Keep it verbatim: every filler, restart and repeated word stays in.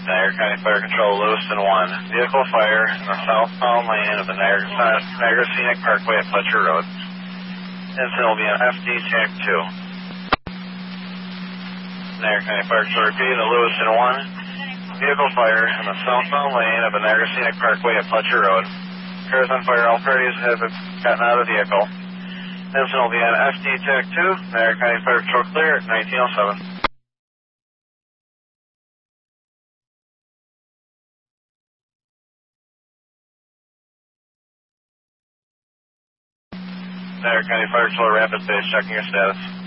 Niagara County Fire Control, Lewiston one. Vehicle fire in the southbound lane of the Niagara, Niagara Scenic Parkway at Fletcher Road. Incident will be on F D Tech two. Niagara County Fire Control repeating the Lewiston one. Vehicle fire in the southbound lane of the Niagara Scenic Parkway at Fletcher Road. Cars on fire, all parties have gotten out of the vehicle. Incident will be on F D Tech two. Niagara County Fire Control clear at nineteen oh seven. Niagara County Fire Control Rapid Base, checking your status.